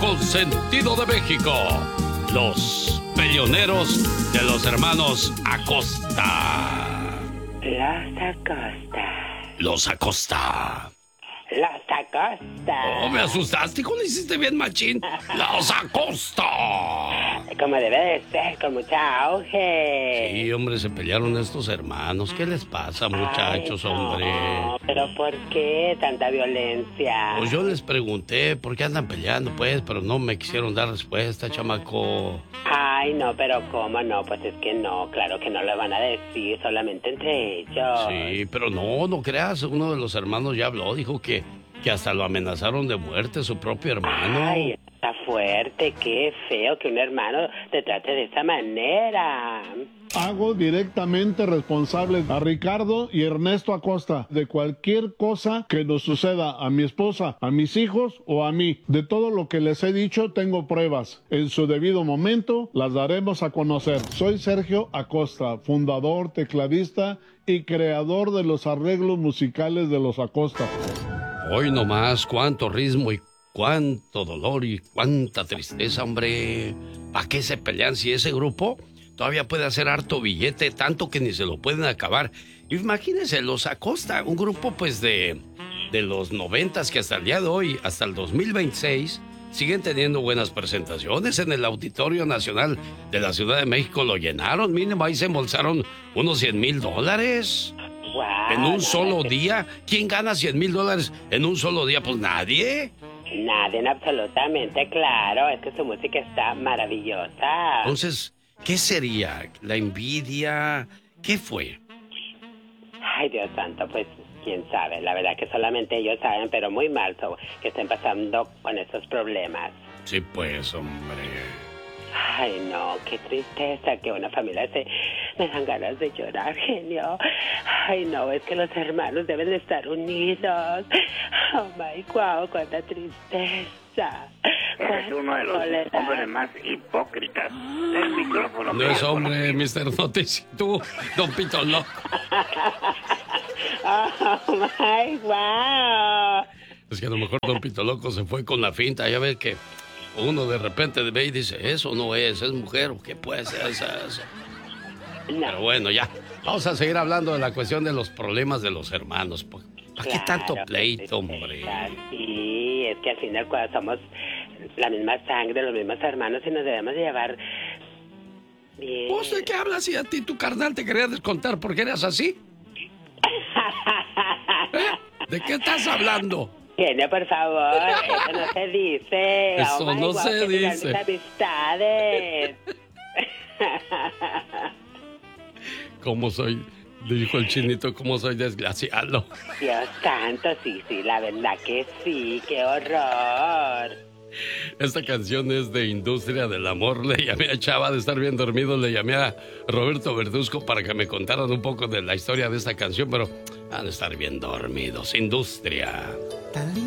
consentido de México. Los peleoneros de los hermanos Acosta. Los Acosta. Los Acosta. Los Acosta. Oh, me asustaste, ¿cómo lo hiciste bien, machín? Los Acosta. Como debe de ser, con mucha auge. Sí, hombre, se pelearon estos hermanos. ¿Qué les pasa, muchachos, hombre? No, pero ¿por qué tanta violencia? Pues yo les pregunté por qué andan peleando, pues, pero no me quisieron dar respuesta, chamaco. Ay, no, pero ¿cómo no? Pues es que no, claro que no lo van a decir, solamente entre ellos. Sí, pero no creas, uno de los hermanos ya habló, dijo que hasta lo amenazaron de muerte, su propio hermano. Ay, está fuerte, qué feo que un hermano te trate de esa manera. Hago directamente responsables a Ricardo y Ernesto Acosta de cualquier cosa que nos suceda a mi esposa, a mis hijos o a mí. De todo lo que les he dicho tengo pruebas. En su debido momento las daremos a conocer. Soy Sergio Acosta, fundador, tecladista y creador de los arreglos musicales de los Acosta. Hoy nomás, cuánto ritmo y cuánto dolor y cuánta tristeza, hombre. ¿Para qué se pelean si ese grupo todavía puede hacer harto billete, tanto que ni se lo pueden acabar? Imagínense, los Acosta, un grupo pues de los 90s que hasta el día de hoy, hasta el 2026, siguen teniendo buenas presentaciones en el Auditorio Nacional de la Ciudad de México. Lo llenaron, mínimo ahí se embolsaron unos $100,000. Wow, ¿En un solo día? ¿Quién gana $100,000 en un solo día? Pues nadie. Nadie, absolutamente, claro. Es que su música está maravillosa. Entonces, ¿qué sería? ¿La envidia? ¿Qué fue? Ay, Dios santo, pues quién sabe. La verdad que solamente ellos saben, pero muy mal que estén pasando con esos problemas. Sí, pues, hombre. Ay, no, qué tristeza que una familia me dan ganas de llorar, genio. Ay, no, es que los hermanos deben de estar unidos. Oh, my God, cuánta tristeza. Es uno de los hombres más hipócritas del micrófono. No es hombre, Mr. Noticia, tú, Don Pito Loco. Oh, my God. Es que a lo mejor Don Pito Loco se fue con la finta. Ya ves que uno de repente ve y dice, eso no es mujer, o qué puede ser eso. No. Pero bueno, ya. Vamos a seguir hablando de la cuestión de los problemas de los hermanos. ¿Para qué tanto pleito, hombre? Sí, es que al final cuando somos la misma sangre, los mismos hermanos, y nos debemos llevar bien. ¿Vos de qué hablas si a ti tu carnal te quería descontar porque eras así? ¿De qué estás hablando? Genio, por favor, eso no se dice. Eso no se dice. Mis amistades. ¿Cómo soy? Dijo el chinito, ¿cómo soy desgraciado? Dios santo, sí, la verdad que sí, qué horror. Esta canción es de Industria del Amor. Le llamé a Chava de estar bien dormido, le llamé a Roberto Verduzco para que me contaran un poco de la historia de esta canción, pero han de estar bien dormidos. Industria.